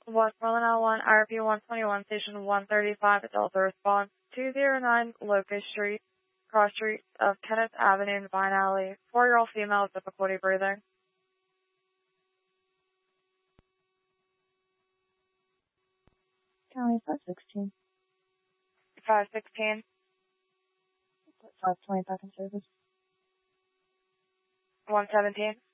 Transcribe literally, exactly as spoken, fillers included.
Westmoreland L one, I R P one twenty-one, Station one thirty-five, Delta response, two oh nine Locust Street, cross streets of Kenneth Avenue and Vine Alley, four-year-old female with difficulty breathing. County five sixteen. five sixteen. five twenty back in service. one seventeen.